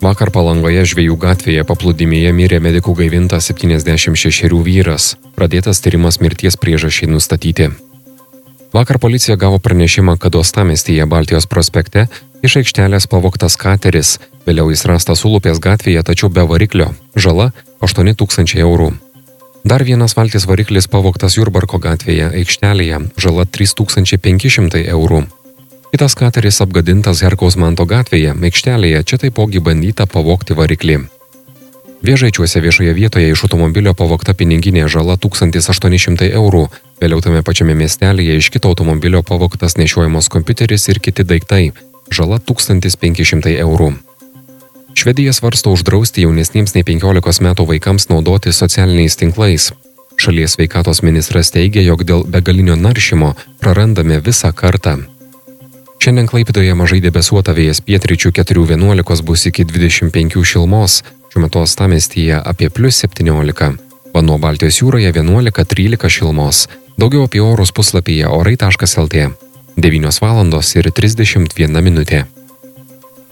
Vakar Palangoje Žvejų gatvėje paplūdimyje mirė medikų gaivintas 76 vyras. Pradėtas tyrimas mirties priežasčiai nustatyti. Vakar policija gavo pranešimą, kad uostamiestyje Baltijos prospekte iš aikštelės pavogtas kateris. Vėliau jis rastas Ulupės gatvėje, tačiau be variklio. Žala 8 000 eurų. Dar vienas valties variklis pavogtas Jurbarko gatvėje aikštelėje. Žala 3500 eurų. Kitas kateris apgadintas Herkaus Manto gatvėje, aikštelėje, čia taipogi bandyta pavogti variklį. Vėžaičiuose viešoje vietoje iš automobilio pavogta piniginė, žala 1800 eurų. Vėliau tame pačiame miestelėje iš kito automobilio pavogtas nešiojamos kompiuteris ir kiti daiktai, žala 1500 eurų. Švedija svarsto uždrausti jaunesniems nei 15 metų vaikams naudoti socialiniais tinklais. Šalies sveikatos ministras teigia, jog dėl begalinio naršymo prarandame visą kartą. Šiandien Klaipėdoje mažai debesuota, vėjas pietryčių 4–11 bus iki 25 šilumos, šiuo metu uostamiestyje apie +17. Vanduo Baltijos jūroje 11–13 šilumos. Daugiau apie orus puslapyje orai.lt. 9:31 min.